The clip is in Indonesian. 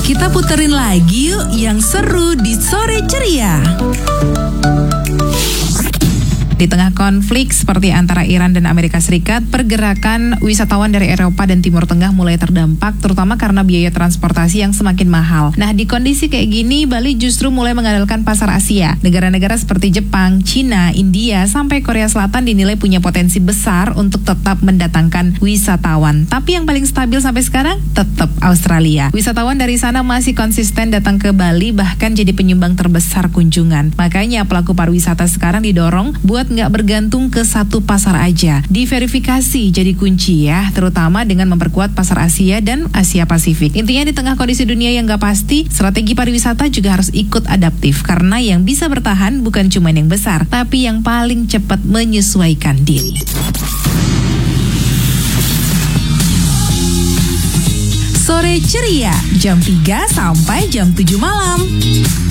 Kita puterin lagi yuk yang seru di Sore Ceria. Di tengah konflik seperti antara Iran dan Amerika Serikat, pergerakan wisatawan dari Eropa dan Timur Tengah mulai terdampak, terutama karena biaya transportasi yang semakin mahal. Nah, di kondisi kayak gini, Bali justru mulai mengandalkan pasar Asia. Negara-negara seperti Jepang, Cina, India, sampai Korea Selatan dinilai punya potensi besar untuk tetap mendatangkan wisatawan. Tapi yang paling stabil sampai sekarang tetap Australia. Wisatawan dari sana masih konsisten datang ke Bali, bahkan jadi penyumbang terbesar kunjungan. Makanya pelaku pariwisata sekarang didorong buat nggak bergantung ke satu pasar aja. Diverifikasi jadi kunci ya, terutama dengan memperkuat pasar Asia dan Asia Pasifik. Intinya di tengah kondisi dunia yang nggak pasti, strategi pariwisata juga harus ikut adaptif, karena yang bisa bertahan bukan cuma yang besar, tapi yang paling cepat menyesuaikan diri. Sore Ceria, jam 3 sampai jam 7 malam.